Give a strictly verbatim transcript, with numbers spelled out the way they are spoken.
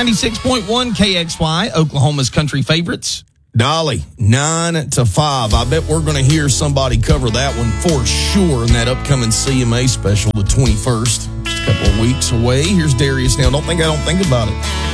ninety-six point one K X Y, Oklahoma's country favorites. Dolly, nine to five. I bet we're going to hear somebody cover that one for sure in that upcoming C M A special, the twenty-first. Just a couple of weeks away. Here's Darius now. Don't think I don't think about it.